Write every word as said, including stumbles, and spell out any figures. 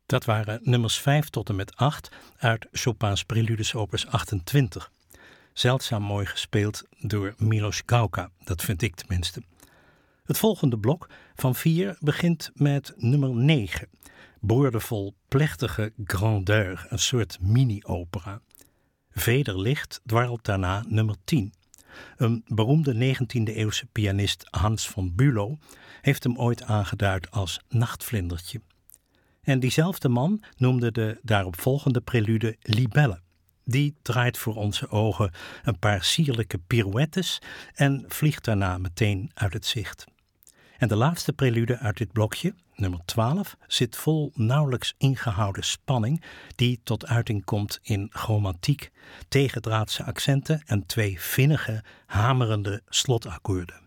Dat waren nummers vijf tot en met acht uit Chopin's Preludes opus achtentwintig. Zeldzaam mooi gespeeld door Milos Gauka, dat vind ik tenminste. Het volgende blok van vier begint met nummer negen. Boordevol plechtige grandeur, een soort mini-opera. Vederlicht dwarrelt daarna nummer tien. Een beroemde negentiende-eeuwse pianist Hans von Bülow heeft hem ooit aangeduid als nachtvlindertje. En diezelfde man noemde de daaropvolgende prelude Libelle. Die draait voor onze ogen een paar sierlijke pirouettes en vliegt daarna meteen uit het zicht. En de laatste prelude uit dit blokje, nummer twaalf, zit vol nauwelijks ingehouden spanning die tot uiting komt in chromatiek, tegendraadse accenten en twee vinnige, hamerende slotakkoorden.